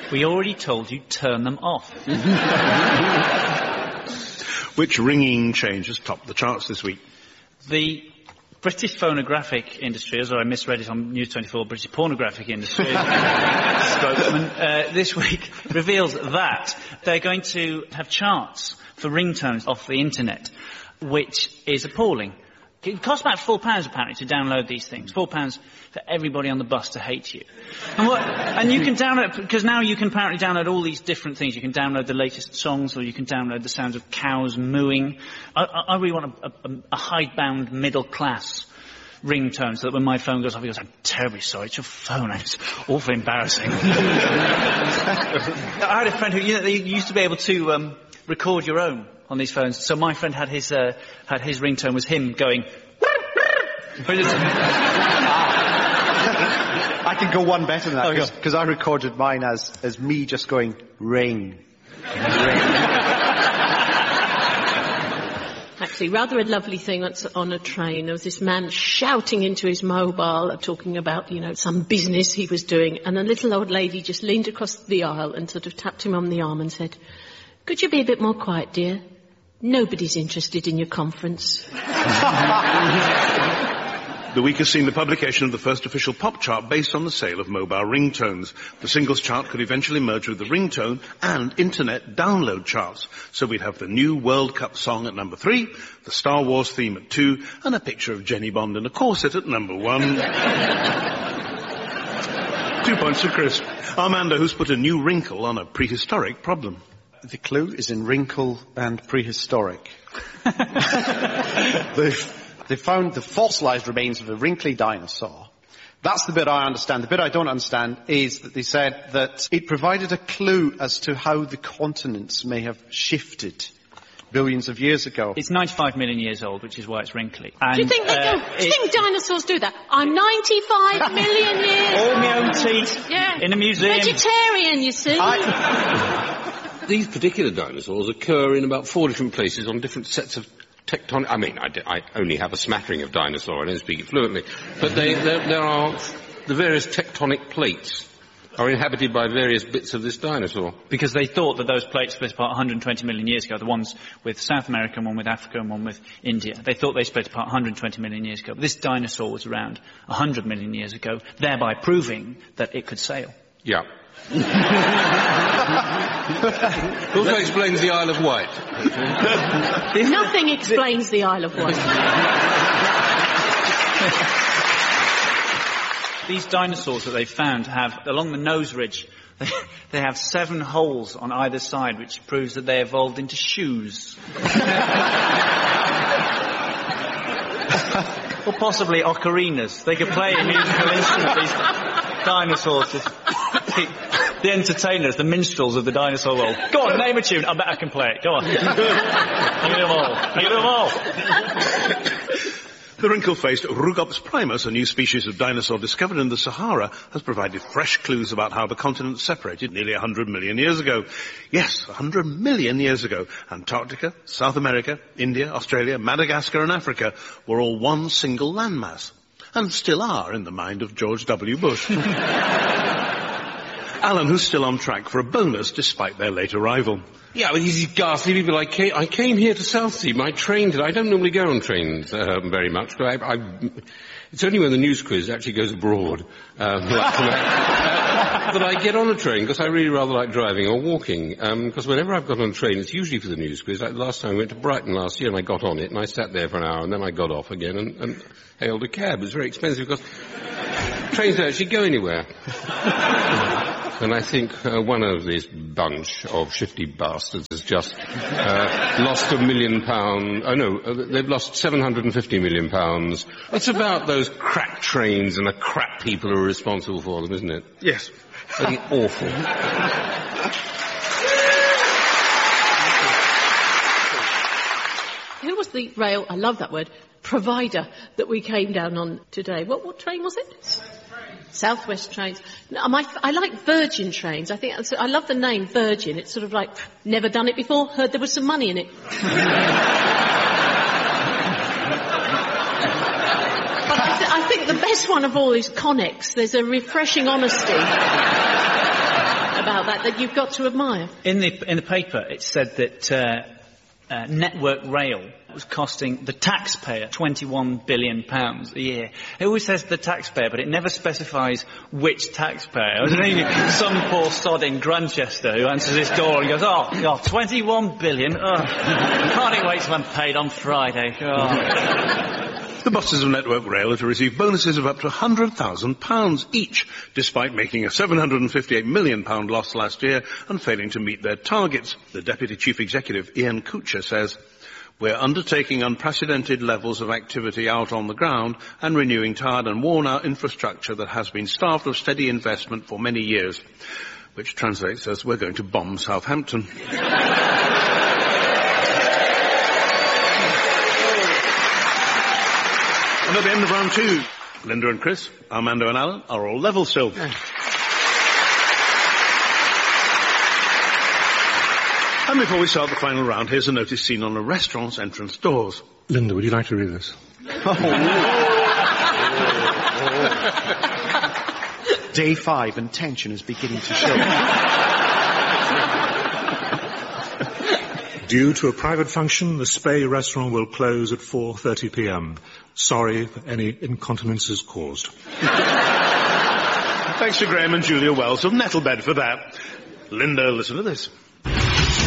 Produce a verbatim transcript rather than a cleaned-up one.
We already told you, turn them off. Which ringing change has topped the charts this week? The British phonographic industry, as I misread it on News twenty-four, British pornographic industry spokesman, uh, this week reveals that they're going to have charts for ringtones off the internet, which is appalling. It costs about four pounds apparently to download these things. Four pounds for everybody on the bus to hate you. And, what, and you can download, because now you can apparently download all these different things. You can download the latest songs, or you can download the sounds of cows mooing. I, I really want a, a, a hidebound middle class ringtone, so that when my phone goes off, it goes, I'm terribly sorry, it's your phone. It's awfully embarrassing. I had a friend who, you know, they used to be able to um, record your own on these phones. So my friend had his uh, had his ringtone was him going. I can go one better than that, because oh, I recorded mine as as me just going ring. ring. Actually, rather a lovely thing once on a train. There was this man shouting into his mobile, talking about, you know, some business he was doing, and a little old lady just leaned across the aisle and sort of tapped him on the arm and said, "Could you be a bit more quiet, dear? Nobody's interested in your conference." The week has seen the publication of the first official pop chart based on the sale of mobile ringtones. The singles chart could eventually merge with the ringtone and internet download charts. So we'd have the new World Cup song at number three, the Star Wars theme at two, and a picture of Jenny Bond in a corset at number one. Two points for Chris. Armando, who's put a new wrinkle on a prehistoric problem. The clue is in wrinkle and prehistoric. They've, they found the fossilised remains of a wrinkly dinosaur. That's the bit I understand. The bit I don't understand is that they said that it provided a clue as to how the continents may have shifted billions of years ago. It's ninety-five million years old, which is why it's wrinkly. And, do you think they uh, do? Do you think dinosaurs do that? I'm ninety-five million years all old. my own teeth Yeah. in a museum. Vegetarian, you see. I, These particular dinosaurs occur in about four different places on different sets of tectonic... I mean, I, d- I only have a smattering of dinosaur, I don't speak it fluently. But they, there, there are... The various tectonic plates are inhabited by various bits of this dinosaur. Because they thought that those plates split apart one hundred twenty million years ago, the ones with South America and one with Africa and one with India. They thought they split apart one hundred twenty million years ago. But this dinosaur was around one hundred million years ago, thereby proving that it could sail. Yeah. Also explains the Isle of Wight. Nothing explains the Isle of Wight. These dinosaurs that they found have, along the nose ridge, they, they have seven holes on either side, which proves that they evolved into shoes. Or possibly ocarinas. They could play a musical instrument, these dinosaurs. Just keep the entertainers, the minstrels of the dinosaur world. Go on, name a tune. I bet I can play it. Go on. I can do them all. I can do them all. The wrinkle-faced Rugops primus, a new species of dinosaur discovered in the Sahara, has provided fresh clues about how the continent separated nearly one hundred million years ago. Yes, one hundred million years ago. Antarctica, South America, India, Australia, Madagascar and Africa were all one single landmass. And still are in the mind of George W. Bush. Alan, who's still on track for a bonus despite their late arrival. Yeah, but these ghastly people. I came, I came here to Southsea. My train did. I don't normally go on trains uh, very much, but I, I, it's only when the news quiz actually goes abroad um, that uh, that I get on a train, because I really rather like driving or walking. Because um, whenever I've got on a train, it's usually for the news quiz. Like last time I went to Brighton last year and I got on it and I sat there for an hour and then I got off again and, and hailed a cab. It was very expensive because trains don't actually go anywhere. And I think uh, one of this bunch of shifty bastards has just uh, lost a million pounds. Oh no, uh, they've lost seven hundred fifty million pounds. It's about those crap trains and the crap people who are responsible for them, isn't it? Yes. Bloody awful. Who was the rail, I love that word, provider that we came down on today? What, what train was it? Southwest Trains. No, my, I like Virgin Trains. I think that's, I love the name Virgin. It's sort of like, never done it before, heard there was some money in it. But I, th- I think the best one of all is Connex. There's a refreshing honesty. about that that you've got to admire? In the, in the paper, it said that uh, uh, Network Rail was costing the taxpayer twenty-one billion pounds a year. It always says the taxpayer, but it never specifies which taxpayer. I was thinking some poor sod in Grantchester who answers his door and goes, oh, oh twenty-one billion. Oh, can't wait till I'm paid on Friday. Oh. The bosses of Network Rail are to receive bonuses of up to one hundred thousand pounds each, despite making a seven hundred fifty-eight million pounds loss last year and failing to meet their targets. The Deputy Chief Executive, Ian Kuchar, says, "We're undertaking unprecedented levels of activity out on the ground and renewing tired and worn-out infrastructure that has been starved of steady investment for many years," which translates as, "We're going to bomb Southampton." And at the end of round two, Linda and Chris, Armando and Alan are all level still. Yeah. And before we start the final round, here's a notice seen on a restaurant's entrance doors. Linda, would you like to read this? Day five and tension is beginning to show. Due to a private function, the Spey restaurant will close at four thirty p m. Sorry for any inconveniences caused. Thanks to Graham and Julia Wells of Nettlebed for that. Linda, listen to this.